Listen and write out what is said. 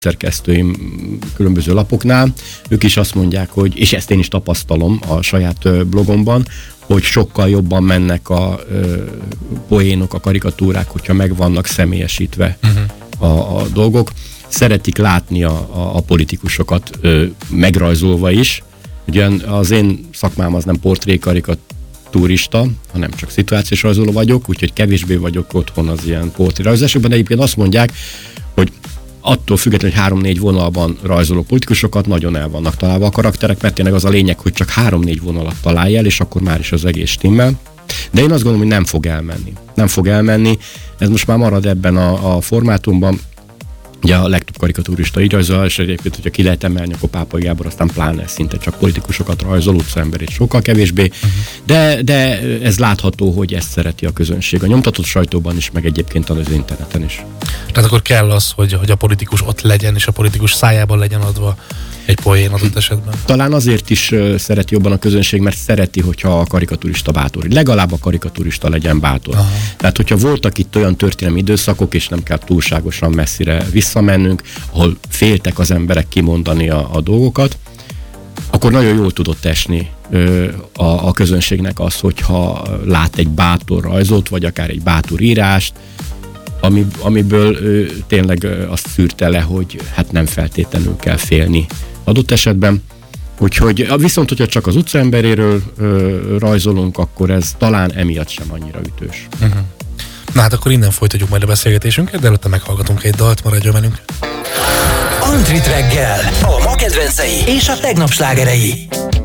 szerkesztőim különböző lapoknál, ők is azt mondják, hogy, és ezt én is tapasztalom a saját blogomban, hogy sokkal jobban mennek a poénok, a karikatúrák, hogyha meg vannak személyesítve a dolgok. Szeretik látni a politikusokat megrajzolva is. Ugye az én szakmám az nem portrékarikatúrista, hanem csak szituációs rajzoló vagyok, úgyhogy kevésbé vagyok otthon az ilyen portrérajzolásokban, de egyébként azt mondják, hogy attól függetlenül, hogy 3-4 vonalban rajzoló politikusokat, nagyon el vannak találva a karakterek, mert tényleg az a lényeg, hogy csak 3-4 vonalat találj el, és akkor már is az egész stimmel. De én azt gondolom, hogy nem fog elmenni. Nem fog elmenni. Ez most már marad ebben a formátumban. Ugye a legtöbb karikatúrista így rajzol, és egyébként, hogyha ki lehet emelni, akkor Pápai Gábor aztán pláne szinte csak politikusokat rajzol, utcaemberét sokkal kevésbé. De ez látható, hogy ezt szereti a közönség. A nyomtatott sajtóban is, meg egyébként az interneten is. Tehát akkor kell az, hogy a politikus ott legyen, és a politikus szájában legyen adva egy poén adott esetben. Talán azért is szereti jobban a közönség, mert szereti, hogyha a karikaturista bátor. Legalább a karikaturista legyen bátor. Aha. Tehát, hogyha voltak itt olyan történelmi időszakok, és nem kell túlságosan messzire visszamennünk, ahol féltek az emberek kimondani a dolgokat, akkor nagyon jól tudott esni a közönségnek az, hogyha lát egy bátor rajzot, vagy akár egy bátor írást, amiből tényleg azt szűrte le, hogy hát nem feltétlenül kell félni adott esetben. Úgyhogy viszont, hogyha csak az utcaemberéről rajzolunk, akkor ez talán emiatt sem annyira ütős. Na hát akkor innen folytatjuk majd a beszélgetésünket, de előtte meghallgatunk egy dalt, maradjon velünk. Antrit reggel, a ma kedvencei és a tegnap slágerei.